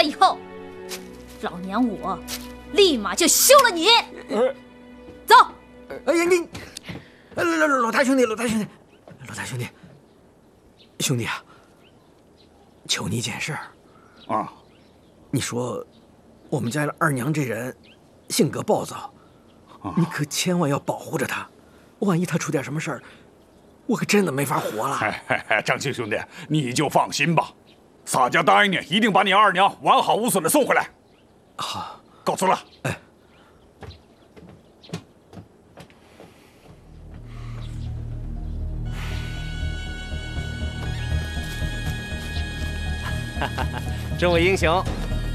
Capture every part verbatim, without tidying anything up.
来以后，老娘我立马就休了你。走。 哎呀你，老老老大兄弟，老大兄弟，老大兄弟，兄弟啊，求你件事儿啊！ 你说，我们家二娘这人性格暴躁，啊、你可千万要保护着她，万一她出点什么事儿，我可真的没法活了。 哎哎哎，张庆兄弟，你就放心吧，洒家答应你，一定把你二娘完好无损的送回来。 好， 告辞了。 哎。 众位英雄，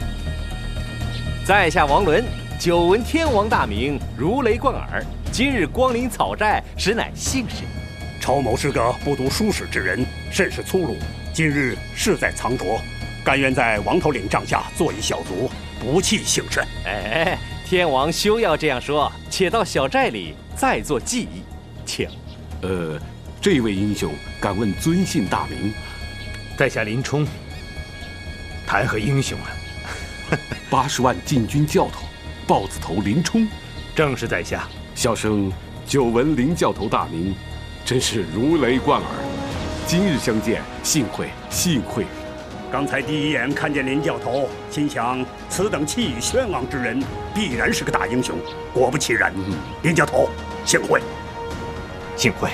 在下王伦，久闻天王大名，如雷贯耳。今日光临草寨，实乃幸事。 超某是个不读书史之人，甚是粗鲁。今日事在藏拙，甘愿在王头领帐下做一小卒，不弃幸甚。 哎，天王休要这样说，且到小寨里再做记忆，请。 呃，这位英雄敢问尊姓大名？ 在下林冲。谈何英雄啊！ 八十万禁军教头，豹子头林冲， 正是在下。 小生久闻林教头大名，真是如雷贯耳。今日相见，幸会幸会。 刚才第一眼看见林教头，心想此等气宇轩昂之人，必然是个大英雄。果不其然，嗯、林教头，幸会， 幸会。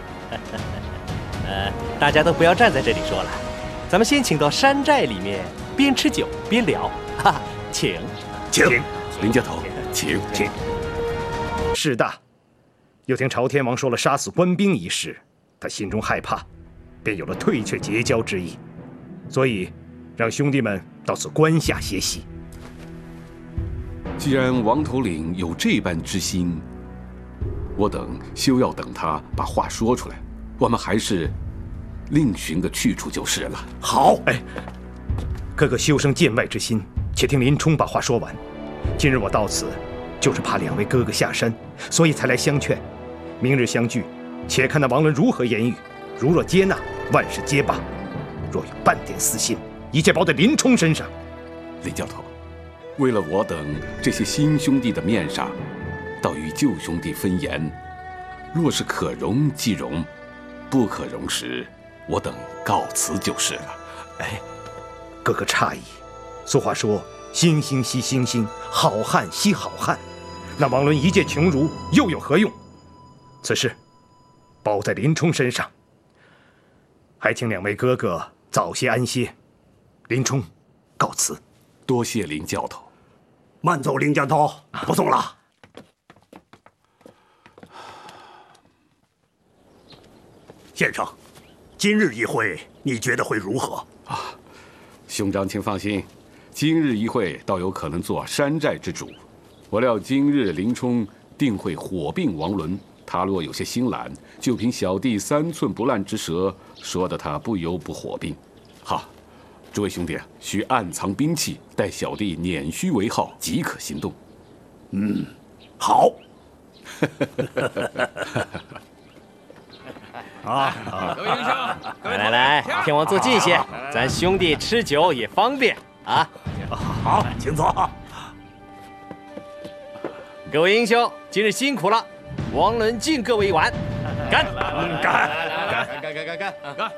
呃，大家都不要站在这里说了，咱们先请到山寨里面。边吃酒边聊，哈哈，请， 请， 林教头，请， 请。 事大，又听朝天王说了杀死官兵一事，他心中害怕，便有了退却结交之意，所以让兄弟们到此关下歇息。 既然王头领有这般之心，我等休要等他把话说出来，我们还是另寻个去处就是了。 好， 哎。哥哥修生见外之心，且听林冲把话说完。今日我到此，就是怕两位哥哥下山，所以才来相劝。明日相聚，且看那王伦如何言语。如若接纳，万事皆罢；若有半点私心，一切包在林冲身上。 林教头，为了我等这些新兄弟的面上，倒与旧兄弟分言，若是可容即容，不可容时，我等告辞就是了。 哎。哥哥诧异，俗话说“星星惜星星，好汉惜好汉”。那王伦一介穷儒，又有何用？此事包在林冲身上，还请两位哥哥早些安歇。林冲，告辞。 多谢林教头。 慢走，林教头，不送了。先生，今日一会，你觉得会如何？ 啊。兄长，请放心，今日一会倒有可能做山寨之主。我料今日林冲定会火并王伦，他若有些心懒，就凭小弟三寸不烂之舌，说的他不由不火并。好，诸位兄弟，需暗藏兵器，待小弟捻须为号，即可行动。 嗯，好。 啊！各位英雄，来来来，天王坐近些，咱兄弟吃酒也方便啊。 好，请坐。 各位英雄，今日辛苦了，王伦敬各位一碗，干！ 干！ 干！干！干！干！干！干！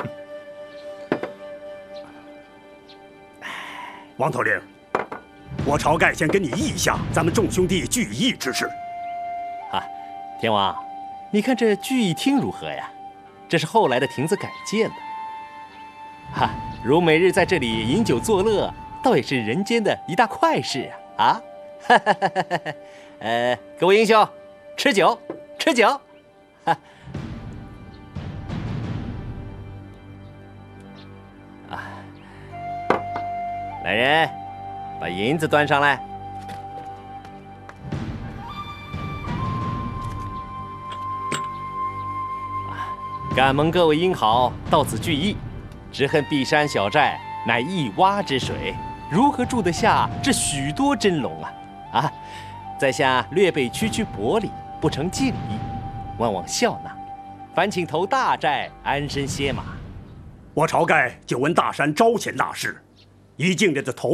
王头领，我晁盖先跟你议一下咱们众兄弟聚义之事。 啊，天王，你看这聚义厅如何呀？这是后来的亭子改建的。哈，如每日在这里饮酒作乐，倒也是人间的一大快事啊！啊，哈哈哈哈哈！呃，各位英雄，吃酒，吃酒！哈。啊，来人，把银子端上来。敢蒙各位英豪到此聚义，只恨碧山小寨乃一蛙之水，如何住得下这许多真龙啊！啊，在下略备区区薄礼，不成敬意，望望笑纳。烦请投大寨安身歇马。 我晁盖久闻大山招贤纳士，一进这的头